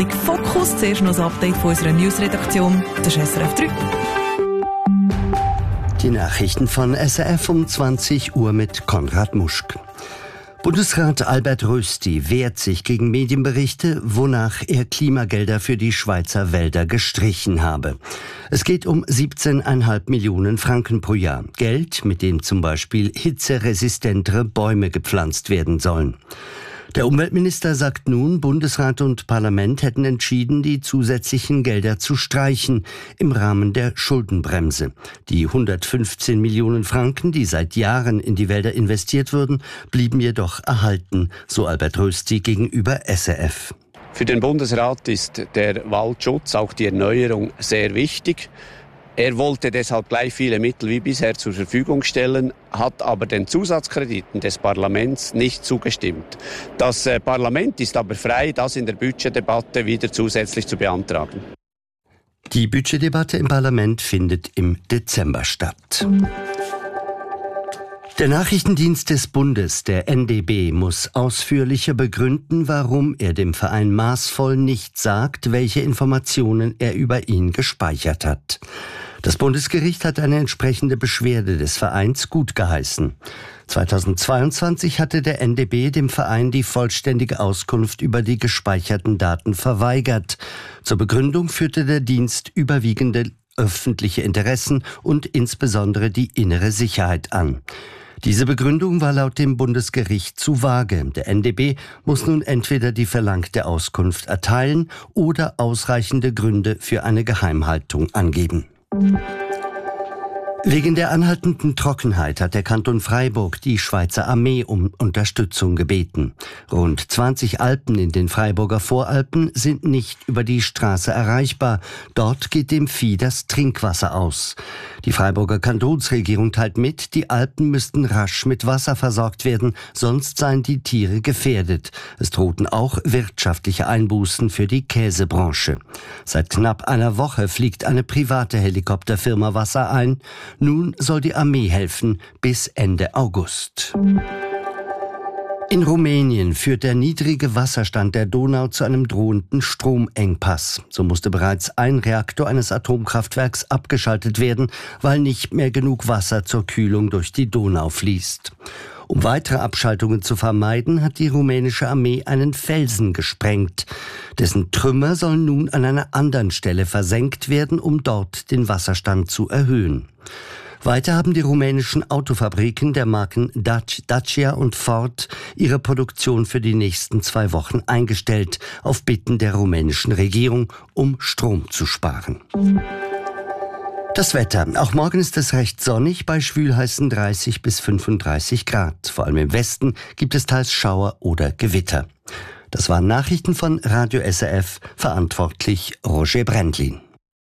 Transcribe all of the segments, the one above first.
Fokus, zuerst noch ein Update von unserer Newsredaktion. Das ist SRF 3. Die Nachrichten von SRF um 20 Uhr mit Konrad Muschk. Bundesrat Albert Rösti wehrt sich gegen Medienberichte, wonach er Klimagelder für die Schweizer Wälder gestrichen habe. Es geht um 17,5 Millionen Franken pro Jahr. Geld, mit dem zum Beispiel hitzeresistentere Bäume gepflanzt werden sollen. Der Umweltminister sagt nun, Bundesrat und Parlament hätten entschieden, die zusätzlichen Gelder zu streichen im Rahmen der Schuldenbremse. Die 115 Millionen Franken, die seit Jahren in die Wälder investiert wurden, blieben jedoch erhalten, so Albert Rösti gegenüber SRF. Für den Bundesrat ist der Waldschutz, auch die Erneuerung, sehr wichtig. Er wollte deshalb gleich viele Mittel wie bisher zur Verfügung stellen, hat aber den Zusatzkrediten des Parlaments nicht zugestimmt. Das Parlament ist aber frei, das in der Budgetdebatte wieder zusätzlich zu beantragen. Die Budgetdebatte im Parlament findet im Dezember statt. Der Nachrichtendienst des Bundes, der NDB, muss ausführlicher begründen, warum er dem Verein maßvoll nicht sagt, welche Informationen er über ihn gespeichert hat. Das Bundesgericht hat eine entsprechende Beschwerde des Vereins gutgeheißen. 2022 hatte der NDB dem Verein die vollständige Auskunft über die gespeicherten Daten verweigert. Zur Begründung führte der Dienst überwiegende öffentliche Interessen und insbesondere die innere Sicherheit an. Diese Begründung war laut dem Bundesgericht zu vage. Der NDB muss nun entweder die verlangte Auskunft erteilen oder ausreichende Gründe für eine Geheimhaltung angeben. Wegen der anhaltenden Trockenheit hat der Kanton Freiburg die Schweizer Armee um Unterstützung gebeten. Rund 20 Alpen in den Freiburger Voralpen sind nicht über die Straße erreichbar. Dort geht dem Vieh das Trinkwasser aus. Die Freiburger Kantonsregierung teilt mit, die Alpen müssten rasch mit Wasser versorgt werden, sonst seien die Tiere gefährdet. Es drohten auch wirtschaftliche Einbußen für die Käsebranche. Seit knapp einer Woche fliegt eine private Helikopterfirma Wasser ein. Nun soll die Armee helfen bis Ende August. In Rumänien führt der niedrige Wasserstand der Donau zu einem drohenden Stromengpass. So musste bereits ein Reaktor eines Atomkraftwerks abgeschaltet werden, weil nicht mehr genug Wasser zur Kühlung durch die Donau fließt. Um weitere Abschaltungen zu vermeiden, hat die rumänische Armee einen Felsen gesprengt. Dessen Trümmer sollen nun an einer anderen Stelle versenkt werden, um dort den Wasserstand zu erhöhen. Weiter haben die rumänischen Autofabriken der Marken Dacia und Ford ihre Produktion für die nächsten 2 Wochen eingestellt, auf Bitten der rumänischen Regierung, um Strom zu sparen. Das Wetter. Auch morgen ist es recht sonnig bei schwülheißen 30 bis 35 Grad. Vor allem im Westen gibt es teils Schauer oder Gewitter. Das waren Nachrichten von Radio SRF, verantwortlich Roger Brendlin.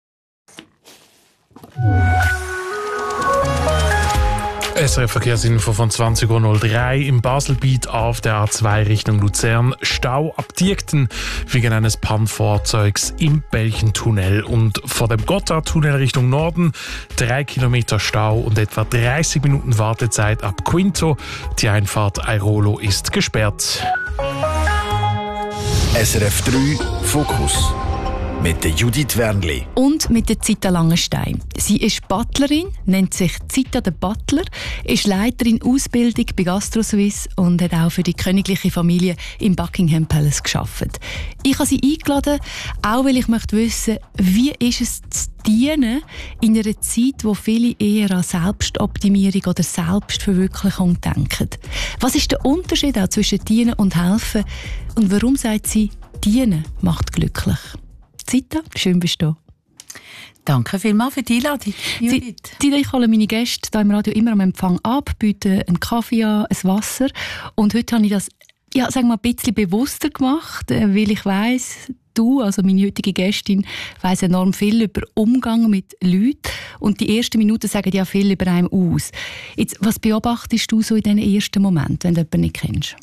SRF-Verkehrsinfo von 20.03 Uhr im Baselbiet auf der A2 Richtung Luzern. Stau ab Diekten wegen eines Pannfahrzeugs im Belchentunnel. Und vor dem Gotthardtunnel Richtung Norden 3 Kilometer Stau und etwa 30 Minuten Wartezeit ab Quinto. Die Einfahrt Airolo ist gesperrt. SRF 3 Fokus mit der Judith Wernli. Und mit der Zita Langenstein. Sie ist Butlerin, nennt sich Zita der Butler, ist Leiterin Ausbildung bei GastroSuisse und hat auch für die königliche Familie im Buckingham Palace gearbeitet. Ich habe sie eingeladen, auch weil ich möchte wissen, wie ist es zu dienen in einer Zeit, wo viele eher an Selbstoptimierung oder Selbstverwirklichung denken. Was ist der Unterschied auch zwischen dienen und helfen? Und warum sagt sie, dienen macht glücklich? Zita, schön bist du da. Danke vielmals für die Einladung, Judith. Zita, ich hole meine Gäste hier im Radio immer am Empfang ab, biete einen Kaffee an, ein Wasser. Und heute habe ich das sagen wir, ein bisschen bewusster gemacht, weil ich weiss, du, also meine heutige Gästin, weiss enorm viel über Umgang mit Leuten. Und die ersten Minuten sagen ja viel über einen aus. Jetzt, was beobachtest du so in diesen ersten Momenten, wenn du jemanden nicht kennst?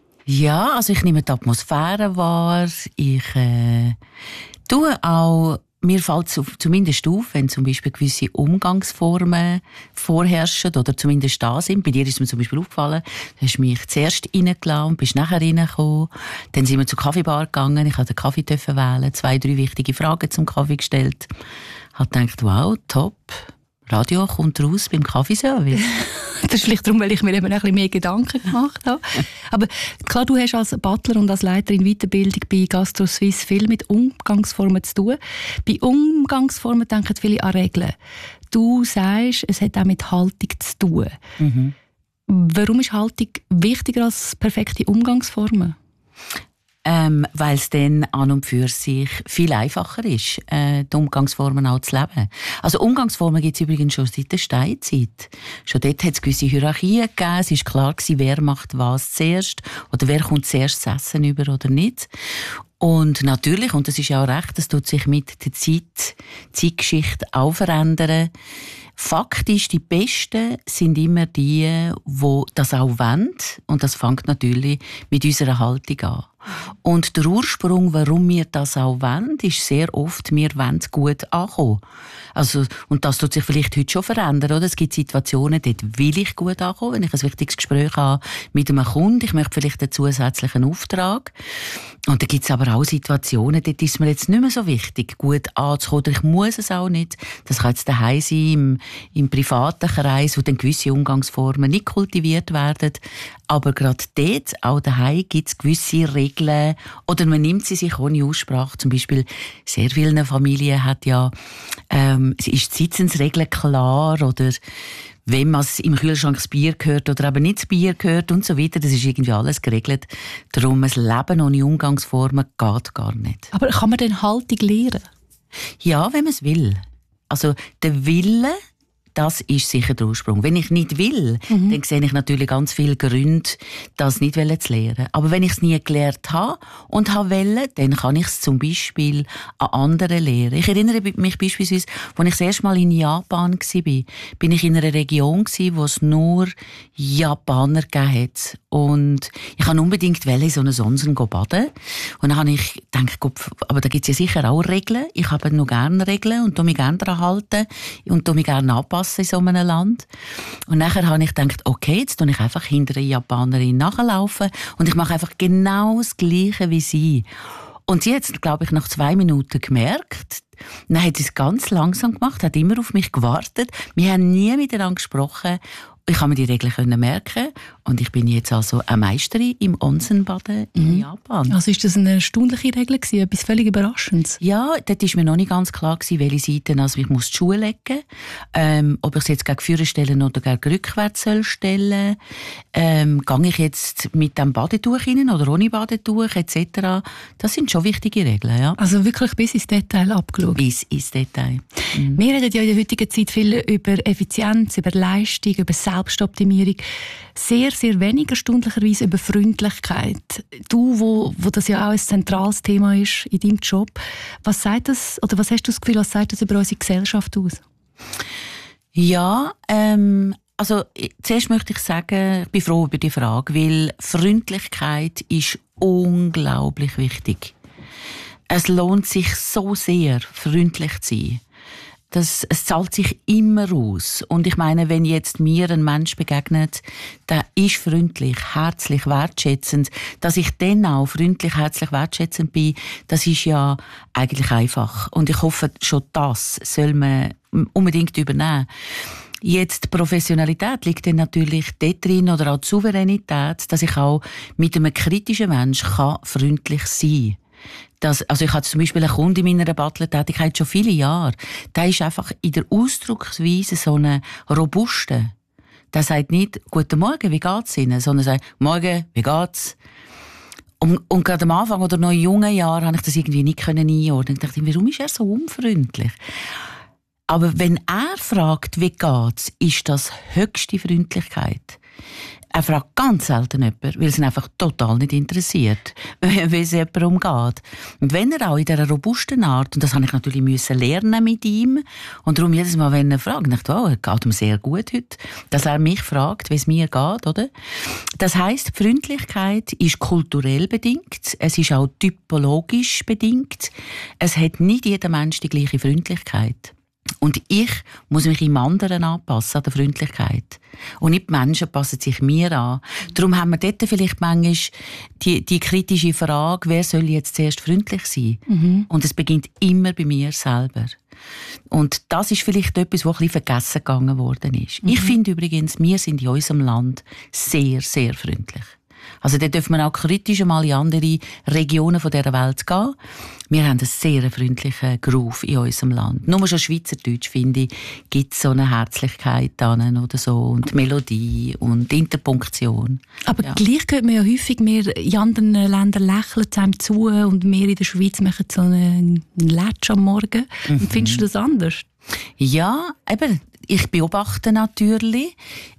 Ja, also ich nehme die Atmosphäre wahr. Ich tue auch mir fällt es zumindest auf, wenn zum Beispiel gewisse Umgangsformen vorherrschen oder zumindest da sind. Bei dir ist mir zum Beispiel aufgefallen, du hast mich zuerst reingelassen und bist nachher reingekommen. Dann sind wir zur Kaffeebar gegangen, ich durfte den Kaffee wählen, 2, 3 wichtige Fragen zum Kaffee gestellt. Ich habe gedacht, wow, top, Radio kommt raus beim Kaffeeservice. Das ist vielleicht darum, weil ich mir eben ein bisschen mehr Gedanken gemacht habe. Aber klar, du hast als Butler und als Leiterin Weiterbildung bei Gastro Suisse viel mit Umgangsformen zu tun. Bei Umgangsformen denken viele an Regeln. Du sagst, es hat auch mit Haltung zu tun. Mhm. Warum ist Haltung wichtiger als perfekte Umgangsformen? Weil es dann an und für sich viel einfacher ist, die Umgangsformen auch zu leben. Also Umgangsformen gibt es übrigens schon seit der Steinzeit. Schon dort hat es gewisse Hierarchien gegeben. Es war klar gewesen, wer macht was zuerst oder wer kommt zuerst das Essen über oder nicht. Und natürlich, und das ist ja auch recht, das tut sich mit der Zeitgeschichte auch verändern. Faktisch, die Besten sind immer die das auch wollen. Und das fängt natürlich mit unserer Haltung an. Und der Ursprung, warum wir das auch wollen, ist sehr oft, wir wollen gut ankommen. Also, und das tut sich vielleicht heute schon verändern, oder? Es gibt Situationen, dort will ich gut ankommen, wenn ich ein wichtiges Gespräch habe mit einem Kunden. Ich möchte vielleicht einen zusätzlichen Auftrag. Und dann gibt es aber auch Situationen, dort ist mir jetzt nicht mehr so wichtig, gut anzukommen. Oder ich muss es auch nicht. Das kann jetzt daheim sein, im privaten Kreis, wo dann gewisse Umgangsformen nicht kultiviert werden. Aber gerade dort, auch daheim, gibt es gewisse Regeln. Oder man nimmt sie sich ohne Aussprache. Zum Beispiel, sehr vielen Familien hat ja, ist die Sitzensregel klar, oder wenn man im Kühlschrank das Bier gehört oder eben nicht das Bier gehört und so weiter. Das ist irgendwie alles geregelt. Darum, ein Leben ohne Umgangsformen geht gar nicht. Aber kann man denn Haltung lernen? Ja, wenn man es will. Also, der Wille, das ist sicher der Ursprung. Wenn ich nicht will, dann sehe ich natürlich ganz viele Gründe, das nicht zu lernen. Aber wenn ich es nie gelernt habe und wollte, dann kann ich es zum Beispiel an anderen lernen. Ich erinnere mich beispielsweise, als ich das erste Mal in Japan war, bin ich in einer Region, wo es nur Japaner gegeben hat. Und ich wollte unbedingt in so einem Onsen baden. Und dann habe ich gedacht, aber da gibt es ja sicher auch Regeln. Ich habe noch gerne Regeln und mich gerne daran halten und mich gerne anpassen in so einem Land. Und nachher habe ich gedacht, okay, jetzt tue ich einfach hinter einer Japanerin nachlaufen und ich mache einfach genau das Gleiche wie sie. Und sie hat es, glaube ich, nach 2 Minuten gemerkt. Dann hat sie es ganz langsam gemacht, hat immer auf mich gewartet. Wir haben nie miteinander gesprochen. Ich konnte mir die Regeln merken und ich bin jetzt also eine Meisterin im Onsenbaden in Japan. Also ist das eine erstaunliche Regel gewesen, etwas völlig Überraschendes? Ja, dort war mir noch nicht ganz klar gewesen, welche Seite ich die Schuhe legen muss. Ob ich es jetzt gegen vorne stellen oder gegen rückwärts stellen soll. Gehe ich jetzt mit dem Badetuch rein oder ohne Badetuch etc. Das sind schon wichtige Regeln, ja. Also wirklich bis ins Detail abgeschaut? Bis ins Detail. Wir reden ja in der heutigen Zeit viel über Effizienz, über Leistung, über Selbstoptimierung. Sehr, sehr wenig erstaunlicherweise über Freundlichkeit. Du, wo das ja auch ein zentrales Thema ist in deinem Job, was sagt das, oder was hast du das Gefühl, was sagt das über unsere Gesellschaft aus? Ja, also zuerst möchte ich sagen, ich bin froh über die Frage, weil Freundlichkeit ist unglaublich wichtig. Es lohnt sich so sehr, freundlich zu sein. Es zahlt sich immer aus. Und ich meine, wenn jetzt mir ein Mensch begegnet, der ist freundlich, herzlich, wertschätzend, dass ich dann auch freundlich, herzlich, wertschätzend bin, das ist ja eigentlich einfach. Und ich hoffe, schon das soll man unbedingt übernehmen. Jetzt, die Professionalität liegt dann natürlich dort drin, oder auch die Souveränität, dass ich auch mit einem kritischen Menschen freundlich sein kann. Also ich hatte zum Beispiel einen Kunden in meiner Butler-Tätigkeit schon viele Jahre. Der ist einfach in der Ausdrucksweise so eine robuste. Der sagt nicht «Guten Morgen, wie geht's Ihnen?», sondern sagt «Morgen, wie geht's?». Und gerade am Anfang oder noch in jungen Jahren habe ich das irgendwie nicht einordnen. Ich dachte, warum ist er so unfreundlich? Aber wenn er fragt, wie geht's, ist das höchste Freundlichkeit. Er fragt ganz selten jemanden, weil es ihn einfach total nicht interessiert, wie es jemand umgeht. Und wenn er auch in dieser robusten Art, und das habe ich natürlich müssen lernen mit ihm, und darum jedes Mal, wenn er fragt, dachte ich, oh, es geht ihm sehr gut heute, dass er mich fragt, wie es mir geht, oder? Das heisst, die Freundlichkeit ist kulturell bedingt, es ist auch typologisch bedingt, es hat nicht jeder Mensch die gleiche Freundlichkeit. Und ich muss mich im anderen anpassen, an der Freundlichkeit. Und nicht die Menschen passen sich mir an. Darum haben wir dort vielleicht manchmal die kritische Frage, wer soll jetzt zuerst freundlich sein? Mhm. Und es beginnt immer bei mir selber. Und das ist vielleicht etwas, was ein bisschen vergessen gegangen worden ist. Mhm. Ich finde übrigens, wir sind in unserem Land sehr, sehr freundlich. Also da dürfen wir auch kritisch mal in andere Regionen dieser Welt gehen. Wir haben einen sehr freundlichen Groove in unserem Land. Nur schon Schweizerdeutsch, finde ich, gibt es so eine Herzlichkeit dann oder so und Melodie und Interpunktion. Aber gleich hört man ja häufig, wir in anderen Ländern lächeln einem zu und wir in der Schweiz machen so einen Lätsch am Morgen. Mhm. Findest du das anders? Ja, eben. Ich beobachte natürlich.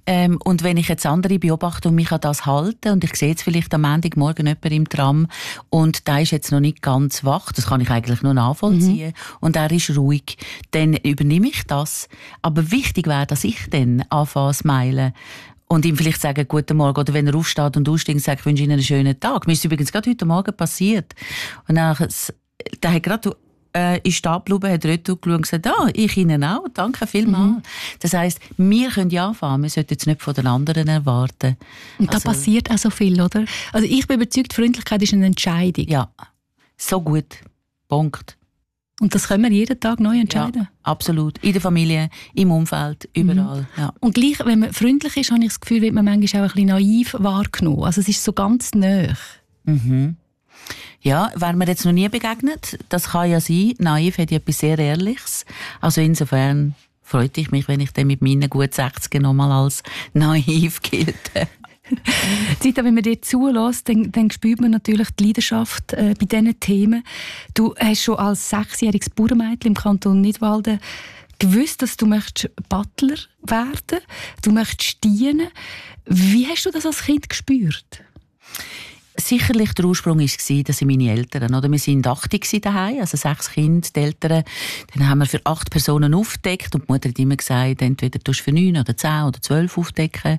Und wenn ich jetzt andere beobachte und mich an das halte, und ich sehe jetzt vielleicht am Montagmorgen jemanden im Tram und der ist jetzt noch nicht ganz wach, das kann ich eigentlich nur nachvollziehen, und er ist ruhig, dann übernehme ich das. Aber wichtig wäre, dass ich dann anfange zu smilen und ihm vielleicht sagen, guten Morgen, oder wenn er aufsteht und aussteigt, sagt, ich wünsche Ihnen einen schönen Tag. Mir ist übrigens gerade heute Morgen passiert. Und dann, der hat gerade ist stehen geblieben, hat retour geschaut und gesagt, ich Ihnen auch, danke vielmals. Mhm. Das heisst, wir können ja anfangen, wir sollten jetzt nicht von den anderen erwarten. Und da passiert auch so viel, oder? Also ich bin überzeugt, Freundlichkeit ist eine Entscheidung. Ja, so gut. Punkt. Und das können wir jeden Tag neu entscheiden? Ja, absolut. In der Familie, im Umfeld, überall. Mhm. Ja. Und gleich, wenn man freundlich ist, habe ich das Gefühl, wird man manchmal auch ein bisschen naiv wahrgenommen. Also es ist so ganz nahe. Mhm. Ja, wäre mir jetzt noch nie begegnet. Das kann ja sein. Naiv hat ja etwas sehr Ehrliches. Also insofern freut ich mich, wenn ich dann mit meinen gut 60 nochmal als naiv gelte. Zita, wenn man dir zulässt, dann spürt man natürlich die Leidenschaft bei diesen Themen. Du hast schon als 6-jähriges Bauernmädchen im Kanton Nidwalden gewusst, dass du Butler werden möchtest. Du möchtest dienen. Wie hast du das als Kind gespürt? Sicherlich der Ursprung war, dass meine Eltern, oder? Wir waren 8 daheim, also 6 Kinder, die Eltern. Dann haben wir für 8 Personen aufgedeckt und die Mutter hat immer gesagt, entweder tust du für 9 oder 10 oder 12 aufdecken.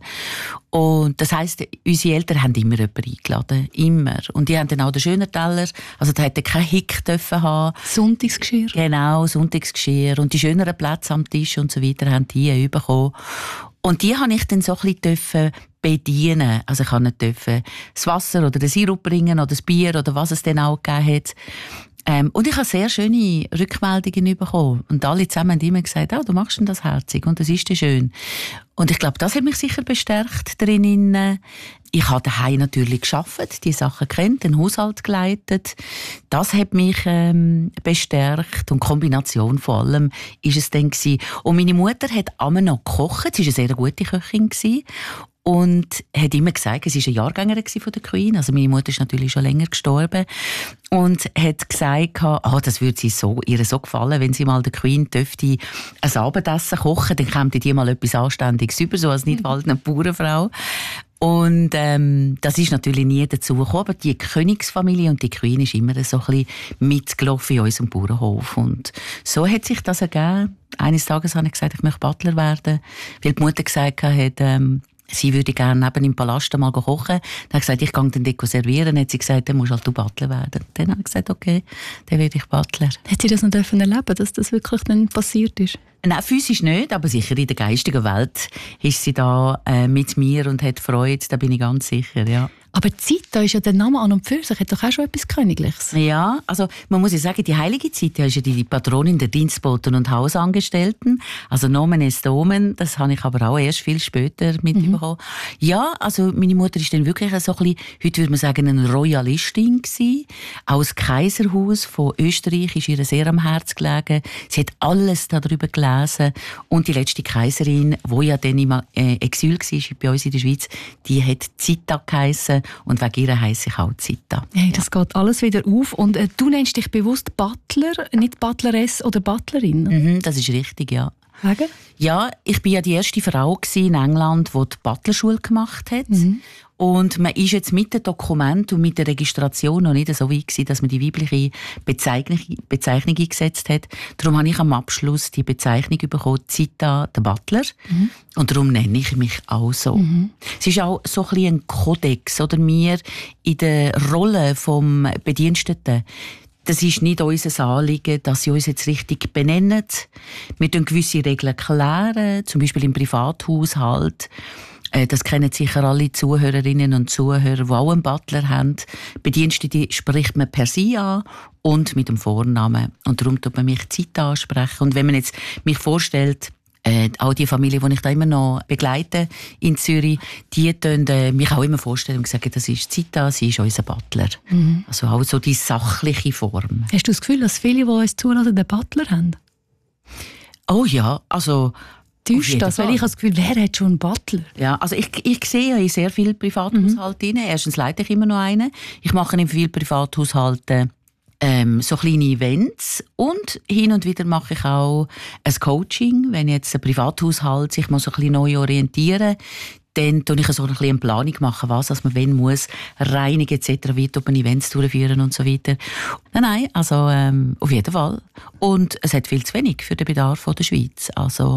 Und das heisst, unsere Eltern haben immer jemanden eingeladen. Immer. Und die haben dann auch den schönen Teller, also da hätte kein Hick dürfen haben. Sonntagsgeschirr. Genau, Sonntagsgeschirr. Und die schöneren Plätze am Tisch und so weiter haben die bekommen. Und die habe ich dann so ein bisschen bedienen. Also ich habe nicht das Wasser oder den Sirup bringen oder das Bier oder was es dann auch gegeben hat. Und ich habe sehr schöne Rückmeldungen bekommen. Und alle zusammen haben immer gesagt, du machst denn das herzig und das ist dann schön. Und ich glaube, das hat mich sicher bestärkt drinnen. Ich habe daheim natürlich gearbeitet, die Sachen kennt, den Haushalt geleitet. Das hat mich bestärkt. Und die Kombination vor allem ist es dann gewesen. Und meine Mutter hat immer noch gekocht. Sie war eine sehr gute Köchin gewesen. Und hat immer gesagt, sie war eine Jahrgängerin von der Queen. Also meine Mutter ist natürlich schon länger gestorben. Und hat gesagt, das würde ihr so gefallen, wenn sie mal der Queen dürfte ein Abendessen kochen, dann käme die mal etwas Anständiges über, so als Nidwaldener Bauernfrau. Und das ist natürlich nie dazu gekommen, aber die Königsfamilie und die Queen ist immer so ein bisschen mitgelaufen in unserem Bauernhof. Und so hat sich das ergeben. Eines Tages habe ich gesagt, ich möchte Butler werden, weil die Mutter gesagt hat, sie würde gerne neben im Palast mal kochen. Dann habe ich gesagt, ich gehe den Deko servieren. Dann hat sie gesagt, dann musst halt du Butler werden. Dann habe ich gesagt, okay, dann werde ich Butler. Hat sie das noch erleben, dass das wirklich dann passiert ist? Nein, physisch nicht, aber sicher in der geistigen Welt ist sie da mit mir und hat Freude, da bin ich ganz sicher, ja. Aber Zita ist ja der Name an und für sich, hat doch auch schon etwas Königliches. Ja, also man muss ja sagen, die heilige Zita ist ja die Patronin der Dienstboten und Hausangestellten. Also Nomen est Omen, das habe ich aber auch erst viel später mitbekommen. Ja, also meine Mutter ist dann wirklich so ein bisschen, heute würde man sagen, eine Royalistin gewesen. Auch das Kaiserhaus von Österreich ist ihr sehr am Herz gelegen. Sie hat alles darüber gelesen. Und die letzte Kaiserin, die ja dann im Exil war bei uns in der Schweiz, die hat Zita geheissen. Und wegen ihr heisse ich auch Zita. Hey, das geht alles wieder auf. Und du nennst dich bewusst Butler, nicht Butleress oder Butlerin? Das ist richtig, ja. Wegen? Ja, ich bin ja die erste Frau in England, die die Butlerschule gemacht hat. Und man ist jetzt mit dem Dokument und mit der Registration noch nicht so weit gewesen, dass man die weibliche Bezeichnung eingesetzt hat. Darum habe ich am Abschluss die Bezeichnung bekommen, Zita der Butler. Und darum nenne ich mich auch so. Es ist auch so ein bisschen ein Kodex, oder wir in der Rolle vom Bediensteten. Das ist nicht unser Anliegen, dass sie uns jetzt richtig benennen. Wir klären gewisse Regeln klären, zum Beispiel im Privathaushalt. Das kennen sicher alle Zuhörerinnen und Zuhörer, die auch einen Butler haben. Bedienstete spricht man per Sie an und mit dem Vornamen. Und darum tut man mich Zeit ansprechen. Und wenn man jetzt mich vorstellt, auch die Familie, die ich da immer noch begleite in Zürich, die tun mich auch immer vorstellen und sagen, das ist Zita, sie ist unser Butler. Also auch so die sachliche Form. Hast du das Gefühl, dass viele, die uns zulassen, den Butler haben? Oh ja, also... Täuscht das? Weil ich habe das Gefühl, wer hat schon einen Butler? Ja, also ich sehe in sehr viele Privathaushalte rein. Erstens leite ich immer noch einen. Ich mache in vielen Privathaushalten so kleine Events und hin und wieder mache ich auch ein Coaching, wenn jetzt ein Privathaushalt sich mal so ein bisschen neu orientieren, dann tue ich so ein bisschen eine Planung machen, was man wenn muss, reinigen etc., wie man Events durchführen und so weiter. Nein, also auf jeden Fall. Und es hat viel zu wenig für den Bedarf der Schweiz. Also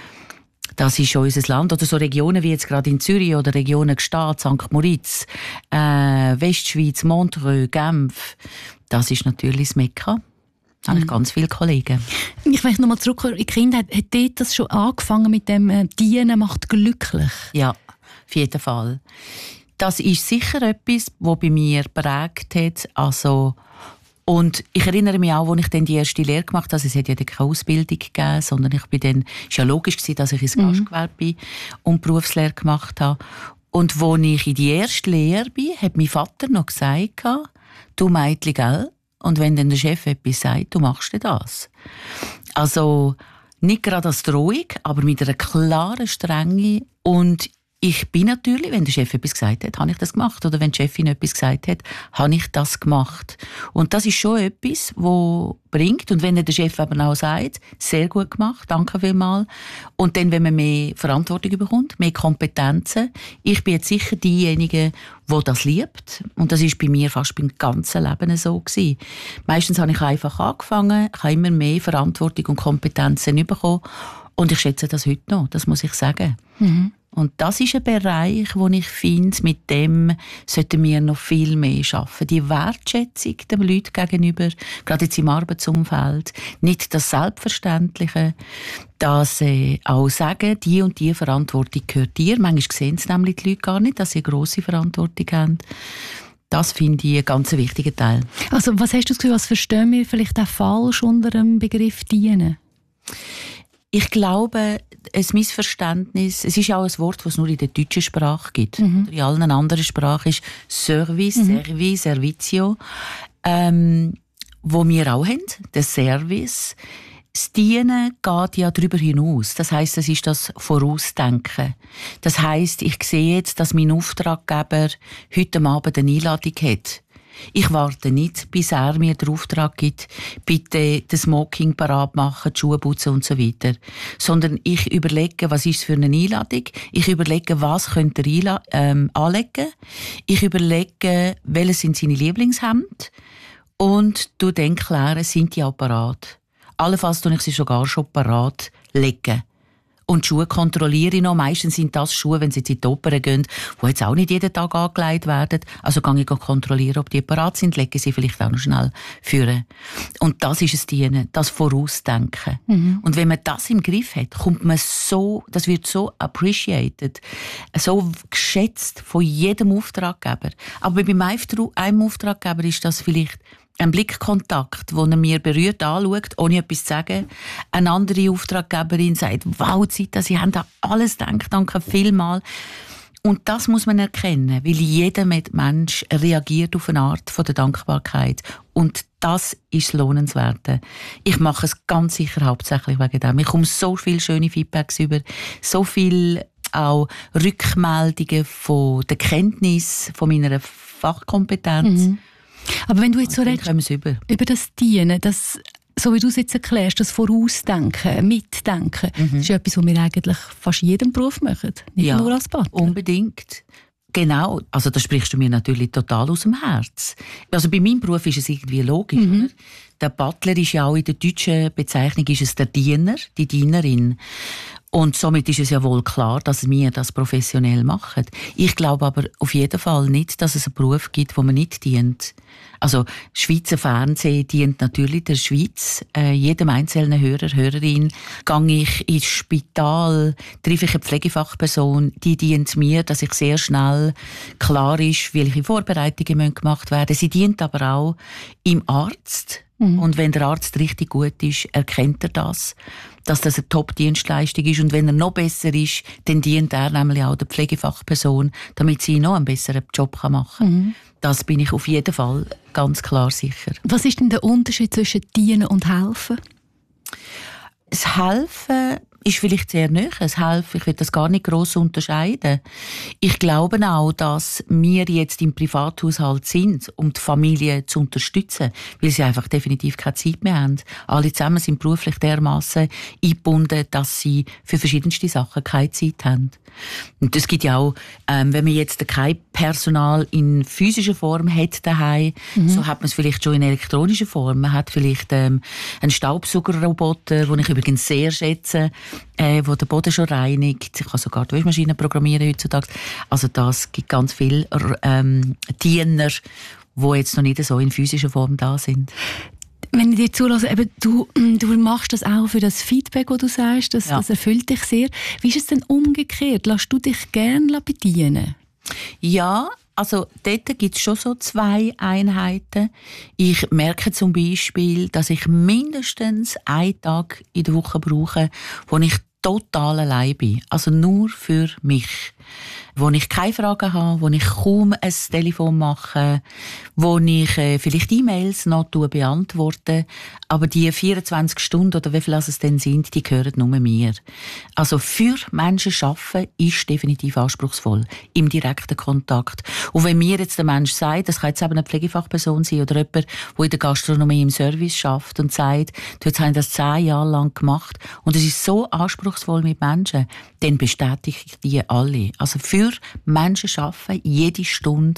das ist schon unser Land. Oder so Regionen wie jetzt gerade in Zürich oder Regionen Gstaad, St. Moritz, Westschweiz, Montreux, Genf. Das ist natürlich das Mekka. Da habe ich ganz viele Kollegen. Ich möchte nochmal zurückkommen. In Kindheit hat dort das schon angefangen mit dem Dienen macht glücklich? Ja, auf jeden Fall. Das ist sicher etwas, das bei mir prägt hat. Also, und ich erinnere mich auch, als ich dann die erste Lehre gemacht habe, also es hat ja keine Ausbildung gegeben, sondern ich bin dann, es war ja logisch, dass ich ins Gastgewerbe bin und Berufslehre gemacht habe. Und als ich in die erste Lehre bin, hat mein Vater noch gesagt, du Mädchen, gell? Und wenn dann der Chef etwas sagt, du machst das. Also nicht gerade als Drohung, aber mit einer klaren Strenge. Und ich bin natürlich, wenn der Chef etwas gesagt hat, habe ich das gemacht. Oder wenn die Chefin etwas gesagt hat, habe ich das gemacht. Und das ist schon etwas, das bringt. Und wenn der Chef eben auch sagt, sehr gut gemacht, danke vielmals. Und dann, wenn man mehr Verantwortung bekommt, mehr Kompetenzen. Ich bin jetzt sicher diejenige, die das liebt. Und das ist bei mir fast beim ganzen Leben so gewesen. Meistens habe ich einfach angefangen, ich habe immer mehr Verantwortung und Kompetenzen bekommen. Und ich schätze das heute noch, das muss ich sagen. Und das ist ein Bereich, wo ich finde, mit dem sollten wir noch viel mehr arbeiten. Die Wertschätzung den Leuten gegenüber, gerade jetzt im Arbeitsumfeld, nicht das Selbstverständliche, dass auch sagen, die und die Verantwortung gehört dir. Manchmal sehen es nämlich die Leute gar nicht, dass sie eine grosse Verantwortung haben. Das finde ich einen ganz wichtigen Teil. Also was hast du das Gefühl, was verstehen wir vielleicht auch falsch unter dem Begriff dienen? Ich glaube, ein Missverständnis, es ist auch ein Wort, das es nur in der deutschen Sprache gibt. In allen anderen Sprachen ist Service, Service, Servizio, wo wir auch haben, der Service. Das Dienen geht ja darüber hinaus. Das heisst, das ist das Vorausdenken. Das heisst, ich sehe jetzt, dass mein Auftraggeber heute Abend eine Einladung hat. Ich warte nicht, bis er mir den Auftrag gibt, bitte den Smoking parat machen, die Schuhe putzen und so weiter. Sondern ich überlege, was ist es für eine Einladung. Ich überlege, was könnte er anlegen. Ich überlege, welches sind seine Lieblingshemden. Und du dann klären, sind die auch parat. Allenfalls tue ich sie sogar schon parat legen. Und die Schuhe kontrolliere ich noch. Meistens sind das Schuhe, wenn sie jetzt in die Oper gehen, die jetzt auch nicht jeden Tag angelegt werden. Also gehe ich kontrollieren, ob die parat sind, lege sie vielleicht auch noch schnell führen. Und das ist es Dienen, das Vorausdenken. Und wenn man das im Griff hat, kommt man so, das wird so appreciated, so geschätzt von jedem Auftraggeber. Aber bei einem Auftraggeber ist das vielleicht ein Blickkontakt, wo er mir berührt anschaut, ohne etwas zu sagen. Eine andere Auftraggeberin sagt, wow, Zita, Sie haben da alles gedacht, danke vielmals. Und das muss man erkennen, weil jeder Mensch reagiert auf eine Art von der Dankbarkeit. Und das ist das Lohnenswerte. Ich mache es ganz sicher hauptsächlich wegen dem. Ich komme so viele schöne Feedbacks über, so viel auch Rückmeldungen von der Kenntnis, von meiner Fachkompetenz. Aber wenn du jetzt so redest über das Dienen, das so wie du es jetzt erklärst, das Vorausdenken, Mitdenken, das ist etwas, was wir eigentlich fast in jedem Beruf machen, nicht nur als Butler. Unbedingt. Genau, also da sprichst du mir natürlich total aus dem Herz. Also bei meinem Beruf ist es irgendwie logisch, oder? Der Butler ist ja auch in der deutschen Bezeichnung ist es der Diener, die Dienerin. Und somit ist es ja wohl klar, dass wir das professionell machen. Ich glaube aber auf jeden Fall nicht, dass es einen Beruf gibt, wo man nicht dient. Also Schweizer Fernsehen dient natürlich der Schweiz. Jedem einzelnen Hörer, Hörerin, gehe ich ins Spital, treffe ich eine Pflegefachperson, die dient mir, dass ich sehr schnell klar ist, welche Vorbereitungen gemacht werden müssen. Sie dient aber auch im Arzt. Und wenn der Arzt richtig gut ist, erkennt er das, dass das eine Top-Dienstleistung ist. Und wenn er noch besser ist, dann dient er nämlich auch der Pflegefachperson, damit sie noch einen besseren Job machen kann. Das bin ich auf jeden Fall ganz klar sicher. Was ist denn der Unterschied zwischen dienen und helfen? Das Helfen ist vielleicht sehr nahe. Das Helfen, ich will das gar nicht gross unterscheiden. Ich glaube auch, dass wir jetzt im Privathaushalt sind, um die Familie zu unterstützen, weil sie einfach definitiv keine Zeit mehr haben. Alle zusammen sind beruflich dermassen eingebunden, dass sie für verschiedenste Sachen keine Zeit haben. Und es gibt ja auch, wenn man jetzt kein Personal in physischer Form hat daheim, so hat man es vielleicht schon in elektronischer Form. Man hat vielleicht einen Staubsaugerroboter, den ich übrigens sehr schätze, wo den Boden schon reinigt. Ich kann sogar die Waschmaschine programmieren heutzutage. Also das gibt ganz viele Diener, die jetzt noch nicht so in physischer Form da sind. Wenn ich dir zulasse, eben, du machst das auch für das Feedback, das du sagst, das erfüllt dich sehr. Wie ist es denn umgekehrt? Lässt du dich gerne bedienen? Ja, also dort gibt es schon so 2 Einheiten. Ich merke zum Beispiel, dass ich mindestens einen Tag in der Woche brauche, wo ich total allein bin. Also nur für mich. Wo ich keine Fragen habe, wo ich kaum ein Telefon mache, wo ich vielleicht E-Mails noch beantworte, aber die 24 Stunden oder wie viel es denn sind, die gehören nur mir. Also für Menschen arbeiten ist definitiv anspruchsvoll, im direkten Kontakt. Und wenn mir jetzt der Mensch sagt, das kann jetzt eben eine Pflegefachperson sein oder jemand, der in der Gastronomie im Service arbeitet und sagt, du hast das 10 Jahre lang gemacht und es ist so anspruchsvoll mit Menschen, dann bestätige ich die alle. Also für Menschen arbeiten, jede Stunde,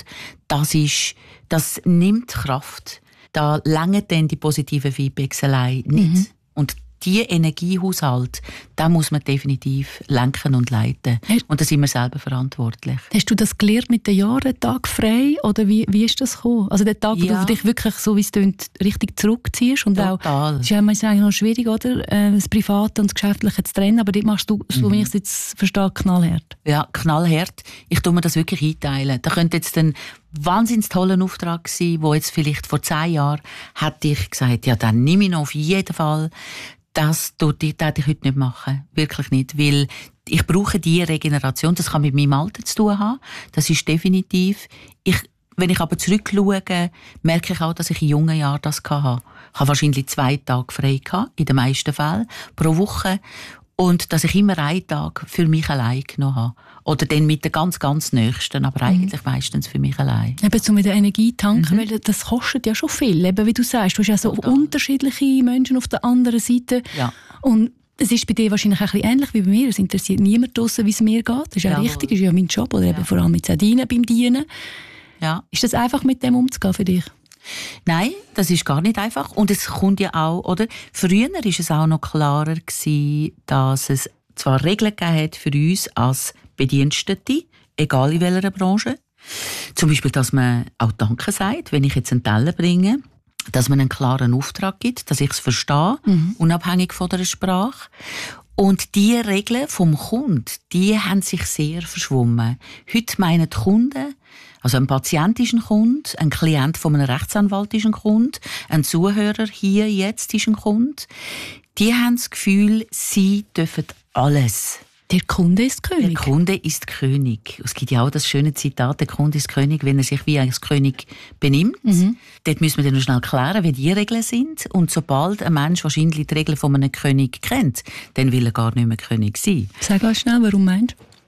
das nimmt Kraft. Da langen dann die positiven Feedbacks allein nicht. Und die Energiehaushalt, da muss man definitiv lenken und leiten. Und da sind wir selber verantwortlich. Hast du das gelernt mit den Jahren, den Tag frei? Oder wie ist das gekommen? Also den Tag, wo du dich wirklich, so wie es tönt, richtig zurückziehst? Und total. Auch, es ist ja eigentlich noch schwierig, oder? Das Private und das Geschäftliche zu trennen. Aber dort machst du, so wie ich es jetzt verstehe, knallhart. Ja, knallhart. Ich tue mir das wirklich einteilen. Da könnte jetzt ein wahnsinnig toller Auftrag sein, wo jetzt vielleicht vor 10 Jahren hätte ich gesagt, ja, dann nehme ich noch auf jeden Fall. Das würde ich heute nicht machen. Wirklich nicht. Weil ich brauche die Regeneration. Das kann mit meinem Alter zu tun haben. Das ist definitiv. Wenn ich aber zurückschaue, merke ich auch, dass ich in jungen Jahren das hatte. Ich habe wahrscheinlich 2 Tage frei gehabt, in den meisten Fällen, pro Woche. Und dass ich immer einen Tag für mich allein genommen habe. Oder dann mit den ganz, ganz Nächsten, aber eigentlich meistens für mich allein. Eben so mit der Energie tanken, weil das kostet ja schon viel. Eben wie du sagst, du hast ja so unterschiedliche Menschen auf der anderen Seite. Ja. Und es ist bei dir wahrscheinlich ein bisschen ähnlich wie bei mir. Es interessiert niemand draussen, wie es mir geht. Das ist ja richtig, das ist ja mein Job. Oder eben vor allem mit Sardinen beim Dienen. Ja. Ist das einfach, mit dem umzugehen für dich? Nein, das ist gar nicht einfach. Und es kommt ja auch, oder? Früher war es auch noch klarer gewesen, dass es zwar Regeln gegeben hat für uns als Bedienstete, egal in welcher Branche. Zum Beispiel, dass man auch Danke sagt, wenn ich jetzt einen Teller bringe. Dass man einen klaren Auftrag gibt, dass ich es verstehe, unabhängig von der Sprache. Und die Regeln vom Kunden, die haben sich sehr verschwommen. Heute meinen die Kunden, also ein Patient ist ein Kunde, ein Klient von einem Rechtsanwalt ist ein Kunde, ein Zuhörer hier jetzt ist ein Kunde. Die haben das Gefühl, sie dürfen alles. Der Kunde ist König. Der Kunde ist König. Es gibt ja auch das schöne Zitat, der Kunde ist König, wenn er sich wie ein König benimmt. Dort müssen wir dann noch schnell klären, wie die Regeln sind. Und sobald ein Mensch wahrscheinlich die Regeln von einem König kennt, dann will er gar nicht mehr König sein. Sag mal schnell, warum meinst du?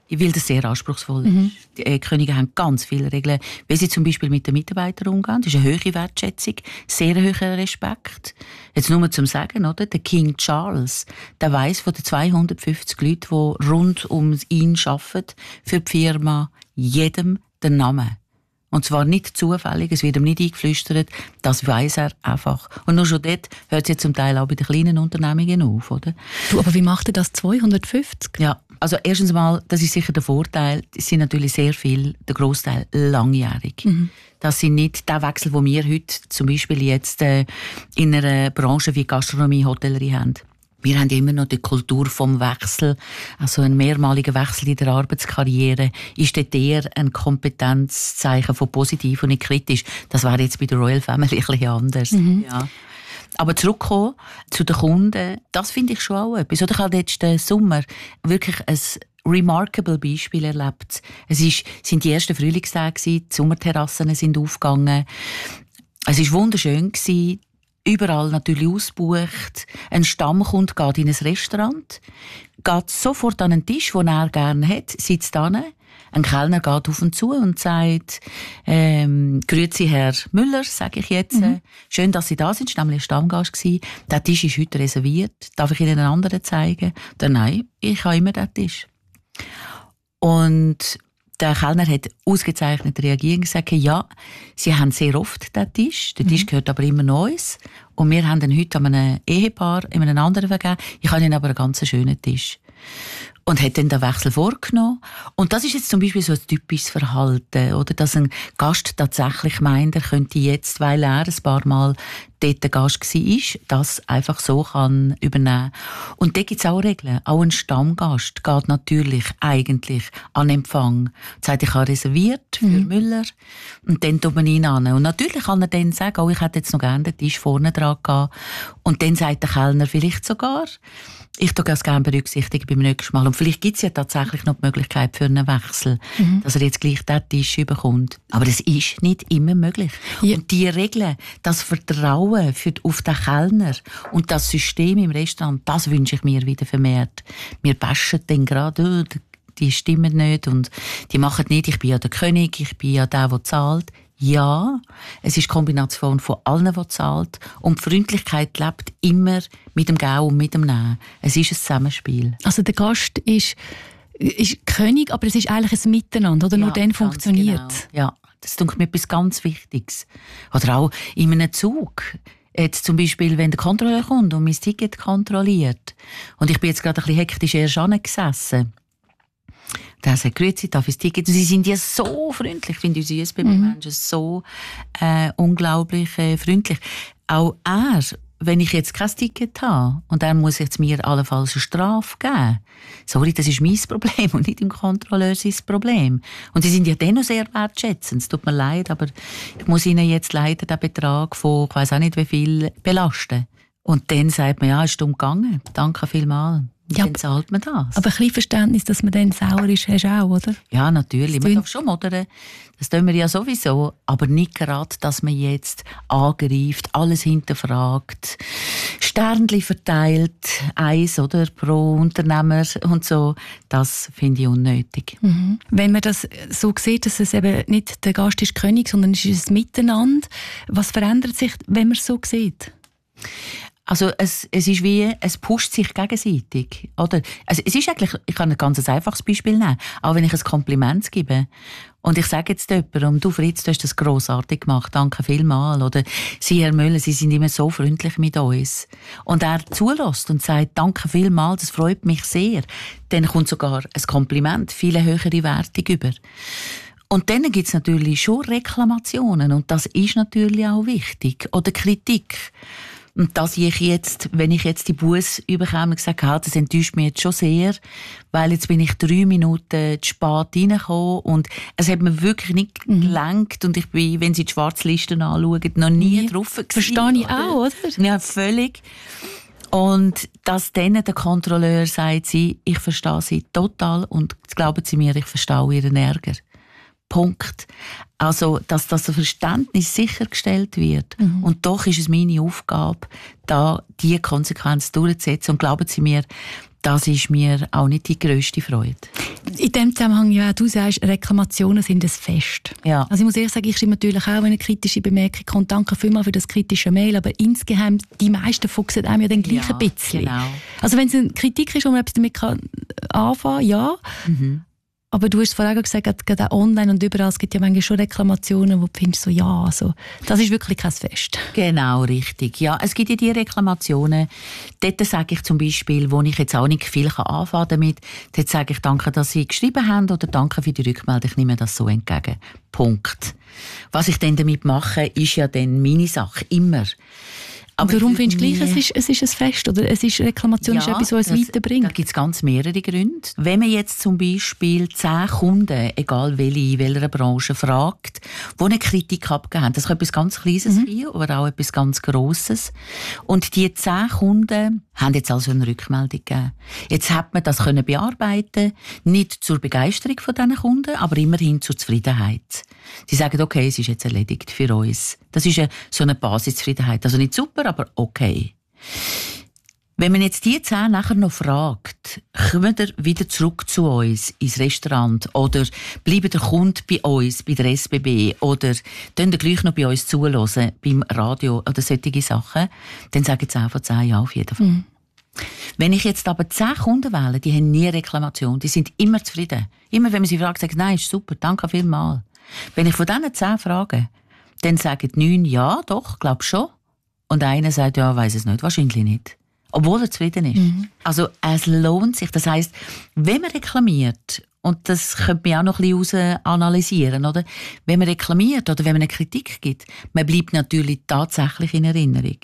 weil das sehr anspruchsvoll ist. Die Könige haben ganz viele Regeln, wie sie zum Beispiel mit den Mitarbeitern umgehen. Das ist eine hohe Wertschätzung, sehr hoher Respekt. Jetzt nur zum Sagen, oder? Der King Charles, der weiss von den 250 Leuten, die rund um ihn arbeiten, für die Firma, jedem den Namen. Und zwar nicht zufällig, es wird ihm nicht eingeflüstert, das weiss er einfach. Und nur schon dort hört es ja zum Teil auch bei den kleinen Unternehmungen auf, oder? Du, aber wie macht er das, 250? Ja, also erstens mal, das ist sicher der Vorteil, es sind natürlich sehr viel, der Grossteil langjährig. Das sind nicht der Wechsel, den wir heute zum Beispiel jetzt in einer Branche wie Gastronomie, Hotellerie haben. Wir haben ja immer noch die Kultur vom Wechsel, also ein mehrmaliger Wechsel in der Arbeitskarriere ist dort eher ein Kompetenzzeichen von positiv und nicht kritisch. Das wäre jetzt bei der Royal Family ein bisschen anders. Ja. Aber zurückkommen zu den Kunden, das finde ich schon auch etwas. Oder ich habe letzten Sommer wirklich ein remarkable Beispiel erlebt. Sind die ersten Frühlingstage, die Sommerterrassen sind aufgegangen. Es war wunderschön gewesen. Überall natürlich ausgebucht. Ein Stammkunde geht in ein Restaurant, geht sofort an einen Tisch, den er gerne hat, sitzt da. Ein Kellner geht auf ihn zu und sagt, «Grüezi, Herr Müller», sage ich jetzt. «Schön, dass Sie da sind», das war nämlich ein Stammgast gewesen. «Der Tisch ist heute reserviert. Darf ich Ihnen einen anderen zeigen?» Dann «Nein, ich habe immer den Tisch». Und der Kellner hat ausgezeichnet reagiert und gesagt, ja, Sie haben sehr oft den Tisch. Der Tisch gehört aber immer noch uns. Und wir haben ihn heute an einem Ehepaar, in einem anderen vergeben. Ich habe Ihnen aber einen ganz schönen Tisch. Und hat dann den Wechsel vorgenommen. Und das ist jetzt zum Beispiel so ein typisches Verhalten, oder? Dass ein Gast tatsächlich meint, er könnte jetzt, weil er ein paar Mal dort der Gast war, das einfach so kann übernehmen. Und da gibt es auch Regeln. Auch ein Stammgast geht natürlich eigentlich an Empfang. Sagt, ich habe reserviert für Müller. Und dann tut man ihn an. Und natürlich kann er dann sagen, oh, ich hätte jetzt noch gerne den Tisch vorne dran gehabt. Und dann sagt der Kellner vielleicht sogar, ich tue das gerne berücksichtigen beim nächsten Mal. Und vielleicht gibt es ja tatsächlich noch die Möglichkeit für einen Wechsel, dass er jetzt gleich diesen Tisch bekommt. Aber das ist nicht immer möglich. Ja. Und die Regeln, das Vertrauen auf den Kellner und das System im Restaurant, das wünsche ich mir wieder vermehrt. Wir bashen dann gerade, die stimmen nicht und die machen nicht, ich bin ja der König, ich bin ja der zahlt. Ja, es ist die Kombination von allen, die zahlt. Und die Freundlichkeit lebt immer mit dem Geben und mit dem Nehmen. Es ist ein Zusammenspiel. Also der Gast ist König, aber es ist eigentlich ein Miteinander, oder? Ja, nur dann funktioniert. Genau. Ja, das ist mir etwas ganz Wichtiges. Oder auch in einem Zug. Jetzt zum Beispiel, wenn der Kontrolleur kommt und mein Ticket kontrolliert. Und ich bin jetzt gerade ein bisschen hektisch erst angesessen. Der sagt, «Grüezi, darf ich das Ticket?» Und sie sind ja so freundlich. Ich finde unsere USB-Menschen so unglaublich freundlich. Auch er, wenn ich jetzt kein Ticket habe und er muss jetzt mir allenfalls eine Strafe geben, sorry, das ist mein Problem und nicht dem Kontrolleur sein Problem. Und sie sind ja dann noch sehr wertschätzend. Es tut mir leid, aber ich muss ihnen jetzt leider den Betrag von, ich weiss auch nicht wie viel, belasten. Und dann sagt man, ja, ist dumm gegangen. Danke vielmals. Ja, dann zahlt man das. Aber ein bisschen Verständnis, dass man dann sauer ist, hast du auch, oder? Ja, natürlich. Man darf schon modern. Das tun wir ja sowieso. Aber nicht gerade, dass man jetzt angreift, alles hinterfragt, Sternchen verteilt, eins oder pro Unternehmer und so. Das finde ich unnötig. Wenn man das so sieht, dass es eben nicht der Gast ist König, sondern es ist ein Miteinander, was verändert sich, wenn man es so sieht? Also es ist wie, es pusht sich gegenseitig, oder? Also es ist eigentlich, ich kann ein ganz einfaches Beispiel nehmen, auch wenn ich ein Kompliment gebe und ich sage jetzt jemandem, du Fritz, du hast das grossartig gemacht, danke vielmals, oder Sie, Herr Müller, Sie sind immer so freundlich mit uns. Und er zulässt und sagt, danke vielmals, das freut mich sehr. Dann kommt sogar ein Kompliment, viele höhere Wertung über. Und dann gibt es natürlich schon Reklamationen und das ist natürlich auch wichtig, oder Kritik. Und dass ich jetzt, wenn ich jetzt die Busse überkomme, gesagt habe, das enttäuscht mich jetzt schon sehr, weil jetzt bin ich 3 Minuten zu spät reingekommen und es hat mir wirklich nicht gelenkt und ich bin, wenn Sie die Schwarzlisten anschauen, noch nie drauf gewesen. Verstehe ich auch, oder? Ja, völlig. Und dass dann der Kontrolleur sagt, ich verstehe Sie total und glauben Sie mir, ich verstehe Ihren Ärger. Punkt. Also, dass das Verständnis sichergestellt wird. Und doch ist es meine Aufgabe, da diese Konsequenz durchzusetzen. Und glauben Sie mir, das ist mir auch nicht die grösste Freude. In dem Zusammenhang, ja, du sagst, Reklamationen sind ein Fest. Ja. Also ich muss ehrlich sagen, ich schreibe natürlich auch, wenn eine kritische Bemerkung kommt, danke vielmals für das kritische Mail, aber insgeheim, die meisten fuchsen einem ja dann gleich ein bisschen. Genau. Also wenn es eine Kritik ist, wo man etwas damit anfangen kann, ja. Aber du hast vorher auch gesagt, gerade auch online und überall, es gibt ja manchmal schon Reklamationen, wo du findest, so, ja, also, das ist wirklich kein Fest. Genau, richtig. Ja, es gibt ja die Reklamationen. Dort sage ich zum Beispiel, wo ich jetzt auch nicht viel anfangen damit, dort sage ich danke, dass Sie geschrieben haben oder danke für die Rückmeldung, ich nehme das so entgegen. Punkt. Was ich dann damit mache, ist ja dann meine Sache, immer. Aber warum findest du gleich, es ist ein Fest? Oder es ist Reklamation, ist etwas, was uns weiterbringt? Da gibt es ganz mehrere Gründe. Wenn man jetzt zum Beispiel 10 Kunden, egal welche, in welcher Branche, fragt, die eine Kritik abgegeben haben, das kann etwas ganz Kleines sein, aber auch etwas ganz Grosses. Und die 10 Kunden haben jetzt also eine Rückmeldung gegeben. Jetzt hat man das können bearbeiten, nicht zur Begeisterung von diesen Kunden, aber immerhin zur Zufriedenheit. Sie sagen, okay, es ist jetzt erledigt für uns. Das ist so eine Basiszufriedenheit. Also nicht super, aber okay. Wenn man jetzt die 10 nachher noch fragt, kommen wir wieder zurück zu uns ins Restaurant oder bleiben der Kunde bei uns, bei der SBB oder können ihr gleich noch bei uns zuhören, beim Radio oder solche Sachen, dann sagen 10 von 10 ja auf jeden Fall. Wenn ich jetzt aber 10 Kunden wähle, die haben nie Reklamation, die sind immer zufrieden. Immer wenn man sie fragt, sagen sie, nein, ist super, danke vielmals. Wenn ich von diesen 10 frage, dann sagen 9 ja, doch, glaub schon. Und einer sagt, ja, weiss es nicht, wahrscheinlich nicht. Obwohl er zufrieden ist. Also es lohnt sich. Das heisst, wenn man reklamiert, und das könnte man auch noch ein bisschen analysieren, oder? Wenn man reklamiert oder wenn man eine Kritik gibt, man bleibt natürlich tatsächlich in Erinnerung.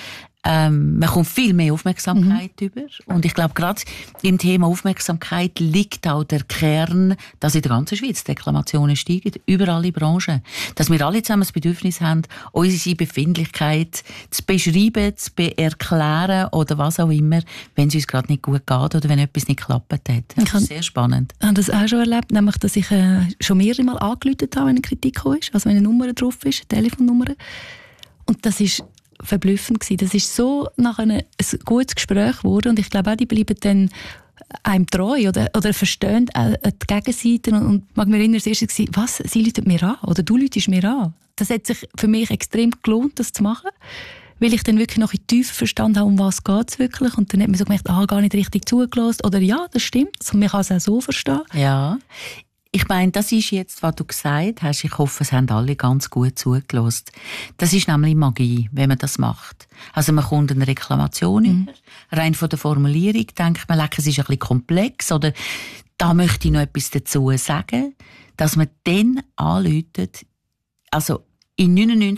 Man kommt viel mehr Aufmerksamkeit über. Und ich glaube, gerade im Thema Aufmerksamkeit liegt auch der Kern, dass in der ganzen Schweiz die Reklamationen steigen, überall in Branchen. Dass wir alle zusammen das Bedürfnis haben, unsere Befindlichkeit zu beschreiben, zu erklären oder was auch immer, wenn es uns gerade nicht gut geht oder wenn etwas nicht geklappt hat. Das ist sehr spannend. Ich habe das auch schon erlebt, nämlich, dass ich schon mehrere Mal angerufen habe, wenn eine Kritik gekommen ist, also wenn eine Nummer drauf ist, eine Telefonnummer. Und das ist verblüffend gewesen. Das ist so nachher ein gutes Gespräch geworden und ich glaube auch, die bleiben dann einem treu oder verstehen die Gegenseite und mag mich erinnern, das erste war, was, sie läutet mir an oder du läutest mir an. Das hat sich für mich extrem gelohnt, das zu machen, weil ich dann wirklich noch in die Tiefe verstanden habe, um was geht es wirklich und dann hat man so gemerkt, gar nicht richtig zugelassen oder ja, das stimmt, also man kann es auch so verstehen. Ja. Ich meine, das ist jetzt, was du gesagt hast. Ich hoffe, es haben alle ganz gut zugelassen. Das ist nämlich Magie, wenn man das macht. Also man kommt eine Reklamation über. Rein von der Formulierung denkt man, es ist ein bisschen komplex oder da möchte ich noch etwas dazu sagen, dass man dann anläutet, also in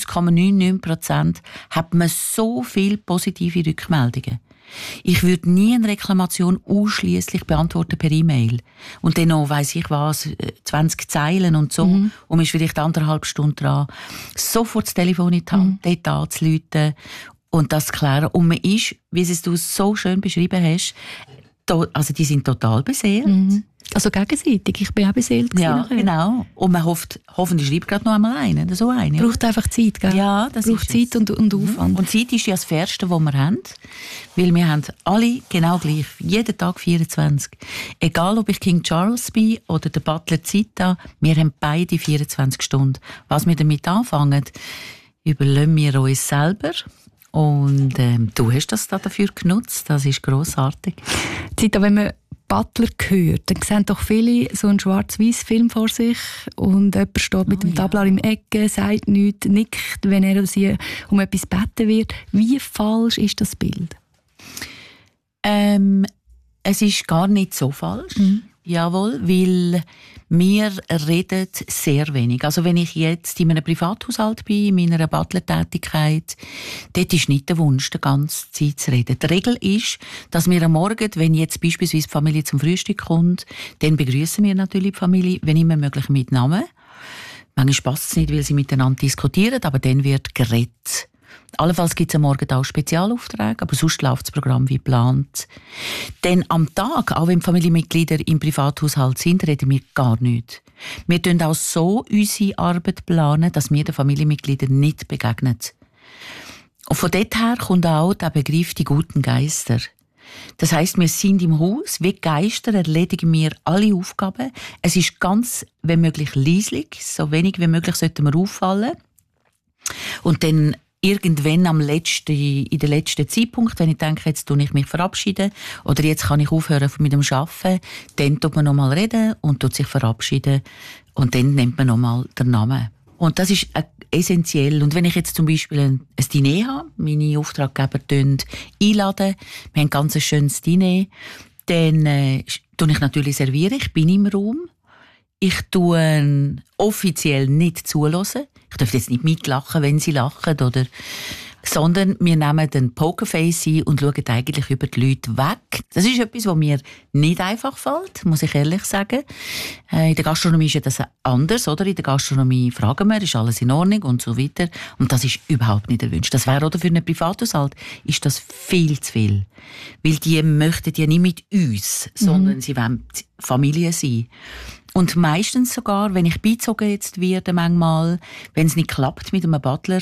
99,99% hat man so viele positive Rückmeldungen. Ich würde nie eine Reklamation ausschliesslich beantworten per E-Mail. Und dann noch, weiss ich was, 20 Zeilen und so. Und man ist vielleicht 1,5 Stunden dran. Sofort das Telefon in die Hand, dort anzurufen und das zu klären. Und man ist, wie es du so schön beschrieben hast, also die sind total beseelt. Also gegenseitig, ich bin auch beseelt. Ja, genau. Und man hoffentlich schreibt gerade noch einmal einen, so einen. Braucht einfach Zeit, gell? Ja, das braucht Zeit und Aufwand. Und Zeit ist ja das Fairste, was wir haben. Weil wir haben alle genau gleich, jeden Tag 24. Egal, ob ich King Charles bin oder der Butler Zita, wir haben beide 24 Stunden. Was wir damit anfangen, überlassen wir uns selber. Und du hast das dafür genutzt, das ist grossartig. Zita, wenn man Butler gehört, dann sehen doch viele so einen Schwarz-Weiß-Film vor sich und jemand steht mit dem Tablar im Ecke, sagt nichts, nickt, wenn er oder sie um etwas gebeten wird. Wie falsch ist das Bild? Es ist gar nicht so falsch. Jawohl, weil wir reden sehr wenig. Also wenn ich jetzt in einem Privathaushalt bin, in meiner Butler-Tätigkeit, dort ist nicht der Wunsch, die ganze Zeit zu reden. Die Regel ist, dass wir am Morgen, wenn jetzt beispielsweise die Familie zum Frühstück kommt, dann begrüßen wir natürlich die Familie, wenn immer möglich mit Namen. Manchmal passt es nicht, weil sie miteinander diskutieren, aber dann wird geredet. Allenfalls gibt es am Morgen auch Spezialaufträge, aber sonst läuft das Programm wie geplant. Denn am Tag, auch wenn Familienmitglieder im Privathaushalt sind, reden wir gar nicht. Wir planen auch so unsere Arbeit planen, dass wir den Familienmitgliedern nicht begegnen. Und von dort her kommt auch der Begriff «die guten Geister». Das heisst, wir sind im Haus, wie Geister erledigen wir alle Aufgaben. Es ist ganz, wenn möglich, leislich, so wenig wie möglich sollten wir auffallen. Und dann irgendwann in den letzten Zeitpunkt, wenn ich denke, jetzt tue ich mich verabschieden oder jetzt kann ich aufhören mit dem Arbeiten, dann tut man nochmal reden und tut sich verabschieden und dann nennt man nochmal den Namen. Und das ist essentiell. Und wenn ich jetzt zum Beispiel ein Diner habe, meine Auftraggeber einladen, wir haben ein ganz schönes Diner, dann tue ich natürlich servieren, ich bin im Raum. Ich tue offiziell nicht zuhören. Ich darf jetzt nicht mitlachen, wenn sie lachen, sondern wir nehmen den Pokerface ein und schauen eigentlich über die Leute weg. Das ist etwas, was mir nicht einfach fällt, muss ich ehrlich sagen. In der Gastronomie ist ja das anders, oder? In der Gastronomie fragen wir, ist alles in Ordnung und so weiter. Und das ist überhaupt nicht erwünscht. Das wäre, oder für einen Privathaushalt ist das viel zu viel. Weil die möchten ja nicht mit uns, sondern sie wollen Familie sein. Und meistens sogar, wenn ich beizogen jetzt werde, manchmal, wenn es nicht klappt mit einem Butler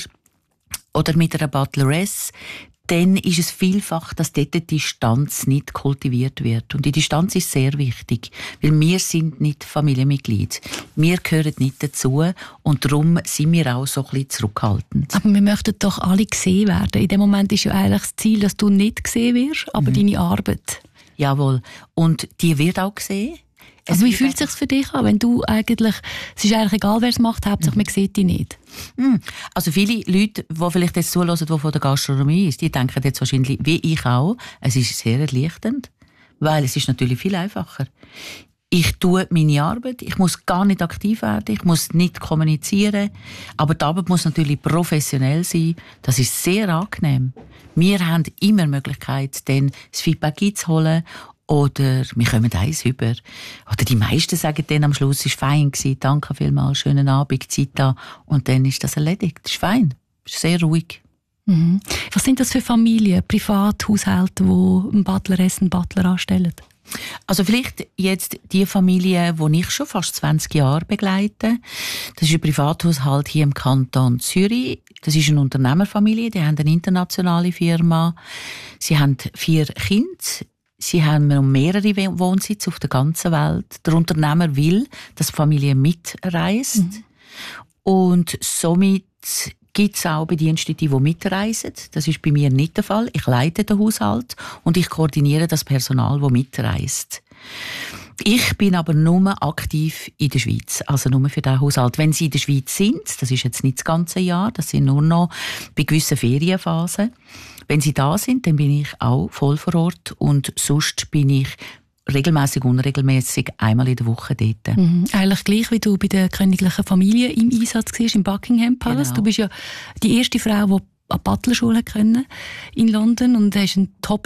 oder mit einer Butleress, dann ist es vielfach, dass dort die Distanz nicht kultiviert wird. Und die Distanz ist sehr wichtig, weil wir sind nicht Familienmitglied. Wir gehören nicht dazu und darum sind wir auch so ein bisschen zurückhaltend. Aber wir möchten doch alle gesehen werden. In dem Moment ist ja eigentlich das Ziel, dass du nicht gesehen wirst, aber deine Arbeit. Jawohl. Und die wird auch gesehen. Also wie fühlt es sich für dich an, wenn du eigentlich, es ist eigentlich egal, wer es macht, Hauptsache man sieht dich nicht? Also viele Leute, die vielleicht jetzt zuhören, die von der Gastronomie ist, die denken jetzt wahrscheinlich, wie ich auch, es ist sehr erleichternd, weil es ist natürlich viel einfacher. Ich tue meine Arbeit, ich muss gar nicht aktiv werden, ich muss nicht kommunizieren, aber die Arbeit muss natürlich professionell sein, das ist sehr angenehm. Wir haben immer Möglichkeit, dann das Feedback einzuholen. Oder wir kommen eins über. Oder die meisten sagen dann am Schluss, es war fein gewesen, danke vielmals, schönen Abend, Zeit da. Und dann ist das erledigt. Das ist fein. Das ist sehr ruhig. Mhm. Was sind das für Familien, Privathaushalte, die einen Butler anstellen? Also vielleicht jetzt die Familie, die ich schon fast 20 Jahre begleite. Das ist ein Privathaushalt hier im Kanton Zürich. Das ist eine Unternehmerfamilie, die haben eine internationale Firma. Sie haben 4 Kinder. Sie haben mehrere Wohnsitze auf der ganzen Welt. Der Unternehmer will, dass die Familie mitreist. Und somit gibt es auch Bedienstete, die mitreisen. Das ist bei mir nicht der Fall. Ich leite den Haushalt und ich koordiniere das Personal, das mitreist. Ich bin aber nur aktiv in der Schweiz, also nur für den Haushalt. Wenn Sie in der Schweiz sind, das ist jetzt nicht das ganze Jahr, das sind nur noch bei gewissen Ferienphasen. Wenn Sie da sind, dann bin ich auch voll vor Ort und sonst bin ich regelmäßig, unregelmäßig einmal in der Woche dort. Eigentlich gleich, wie du bei der königlichen Familie im Einsatz warst, im Buckingham Palace. Genau. Du bist ja die erste Frau, die an die Butlerschule können in London und hast einen Top